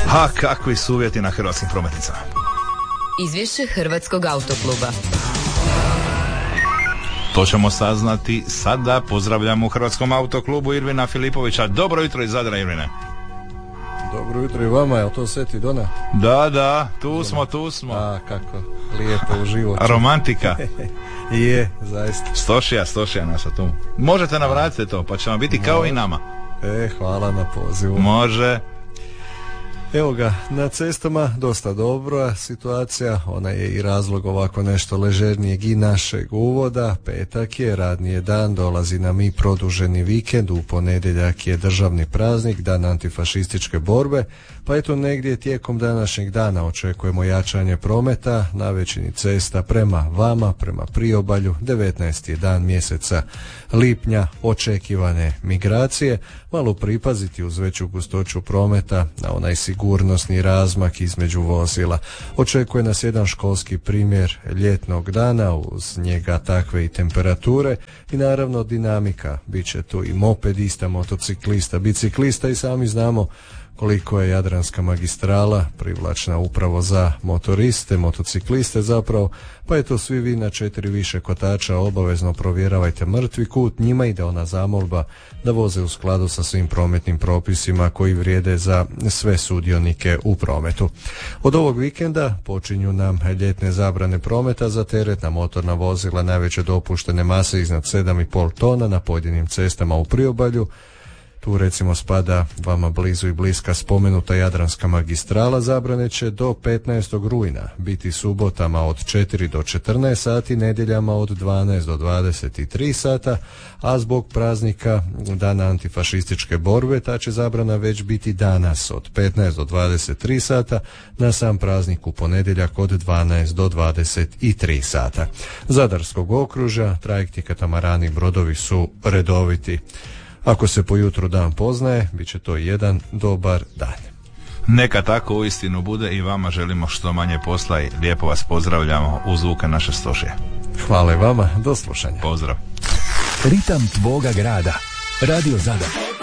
A kakvi su uvjeti na hrvatskim prometnicama? Izvješće Hrvatskog autokluba. To ćemo saznati sada. Pozdravljamo u Hrvatskom autoklubu Irvina Filipovića. Dobro jutro iz Zadra, Irvine. Dobro jutro i vama, je li to Sveti Dona? Da, tu smo. A, kako lijepo uživo. Romantika. Je, zaista. Stošija naša tu. Možete navratiti to, pa će vam biti kao i nama. Hvala na pozivu. Može. Evo ga, na cestama dosta dobra situacija, ona je i razlog ovako nešto ležernijeg i našeg uvoda. Petak je, radni je dan, dolazi nam i produženi vikend, u ponedjeljak je državni praznik, dan antifašističke borbe, pa eto negdje tijekom današnjeg dana očekujemo jačanje prometa na većini cesta prema vama, prema priobalju. 19. je dan mjeseca lipnja, očekivane migracije, malo pripaziti uz veću gustoću prometa na onaj sigurnosni razmak između vozila. Očekuje nas jedan školski primjer ljetnog dana, uz njega takve i temperature i naravno dinamika. Biće tu i mopedista, motociklista, biciklista i sami znamo koliko je Jadranska magistrala privlačna upravo za motoriste, motocikliste zapravo, pa je to svi vi na 4 više kotača obavezno provjeravajte mrtvi kut, njima ide ona zamolba da voze u skladu sa svim prometnim propisima koji vrijede za sve sudionike u prometu. Od ovog vikenda počinju nam ljetne zabrane prometa za teretna motorna vozila najveće dopuštene mase iznad 7,5 tona na pojedinim cestama u priobalju. Tu recimo spada vama blizu i bliska spomenuta Jadranska magistrala. Zabrane će do 15. rujna biti subotama od 4 do 14 sati, nedjeljama od 12 do 23 sata, a zbog praznika dana antifašističke borbe ta će zabrana već biti danas od 15 do 23 sata, na sam praznik u ponedjeljak od 12 do 23 sata. Zadarskog okružja trajekti, katamarani, brodovi su redoviti. Ako se po jutru dan poznaje, bit će to jedan dobar dan. Neka tako uistinu bude i vama želimo što manje posla i lijepo vas pozdravljamo u zvuke naše Stošije. Hvala i vama, do slušanja. Pozdrav. Ritam tvoga grada. Radio Zadar.